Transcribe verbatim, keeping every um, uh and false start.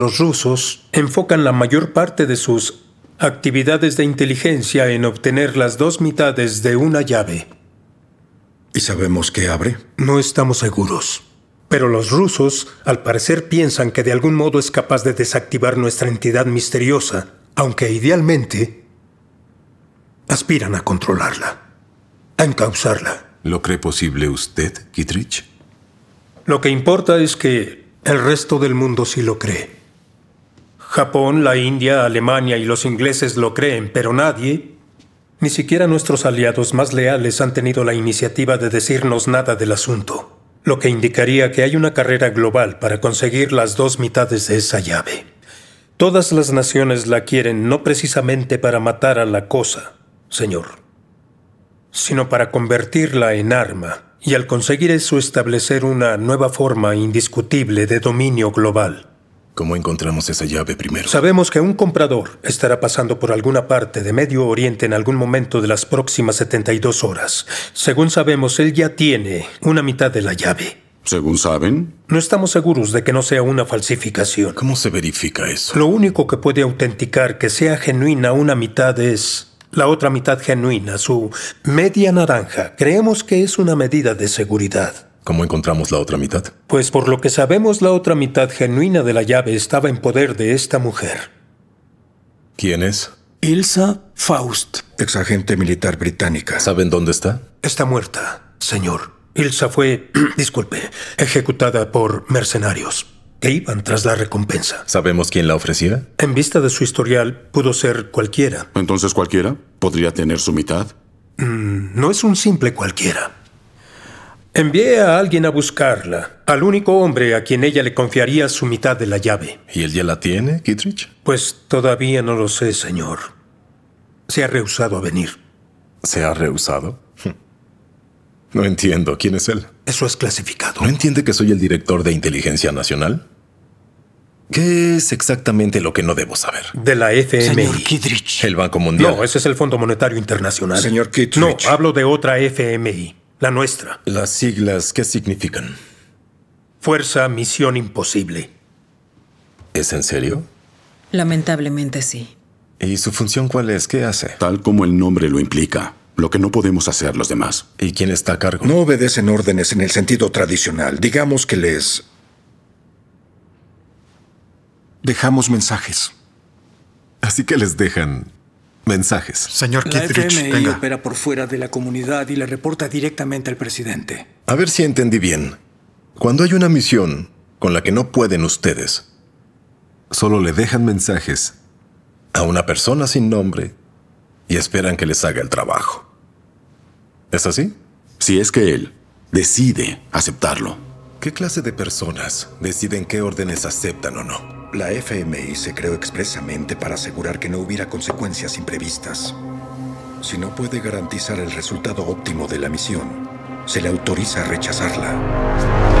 Los rusos enfocan la mayor parte de sus actividades de inteligencia en obtener las dos mitades de una llave. ¿Y sabemos qué abre? No estamos seguros. Pero los rusos, al parecer, piensan que de algún modo es capaz de desactivar nuestra entidad misteriosa, aunque idealmente aspiran a controlarla, a encauzarla. ¿Lo cree posible usted, Kittredge? Lo que importa es que el resto del mundo sí lo cree. Japón, la India, Alemania y los ingleses lo creen, pero nadie, ni siquiera nuestros aliados más leales, han tenido la iniciativa de decirnos nada del asunto, lo que indicaría que hay una carrera global para conseguir las dos mitades de esa llave. Todas las naciones la quieren no precisamente para matar a la cosa, señor, sino para convertirla en arma, y al conseguir eso establecer una nueva forma indiscutible de dominio global. ¿Cómo encontramos esa llave primero? Sabemos que un comprador estará pasando por alguna parte de Medio Oriente en algún momento de las próximas setenta y dos horas. Según sabemos, él ya tiene una mitad de la llave. ¿Según saben? No estamos seguros de que no sea una falsificación. ¿Cómo se verifica eso? Lo único que puede autenticar que sea genuina una mitad es la otra mitad genuina, su media naranja. Creemos que es una medida de seguridad. ¿Cómo encontramos la otra mitad? Pues por lo que sabemos, la otra mitad genuina de la llave estaba en poder de esta mujer. ¿Quién es? Ilsa Faust. Exagente militar británica. ¿Saben dónde está? Está muerta, señor. Ilsa fue, disculpe, ejecutada por mercenarios que iban tras la recompensa. ¿Sabemos quién la ofrecía? En vista de su historial, pudo ser cualquiera. ¿Entonces cualquiera? ¿Podría tener su mitad? Mm, no es un simple cualquiera. Envié a alguien a buscarla, al único hombre a quien ella le confiaría su mitad de la llave. ¿Y él ya la tiene, Kittredge? Pues todavía no lo sé, señor. Se ha rehusado a venir. ¿Se ha rehusado? No entiendo. ¿Quién es él? Eso es clasificado. ¿No entiende que soy el director de Inteligencia Nacional? ¿Qué es exactamente lo que no debo saber? De la F M I. Señor Kittredge. ¿El Banco Mundial? No, ese es el Fondo Monetario Internacional. Señor Kittredge. No, hablo de otra F M I, la nuestra. ¿Las siglas qué significan? Fuerza Misión Imposible. ¿Es en serio? Lamentablemente sí. ¿Y su función cuál es? ¿Qué hace? Tal como el nombre lo implica. Lo que no podemos hacer los demás. ¿Y quién está a cargo? No obedecen órdenes en el sentido tradicional. Digamos que les... Dejamos mensajes. Así que les dejan mensajes. Señor La Kittredge, F M I venga. opera por fuera de la comunidad y le reporta directamente al presidente. A ver si entendí bien. Cuando hay una misión con la que no pueden ustedes, solo le dejan mensajes a una persona sin nombre y esperan que les haga el trabajo. ¿Es así? Si es que él decide aceptarlo. ¿Qué clase de personas deciden qué órdenes aceptan o no? La F M I se creó expresamente para asegurar que no hubiera consecuencias imprevistas. Si no puede garantizar el resultado óptimo de la misión, se le autoriza a rechazarla.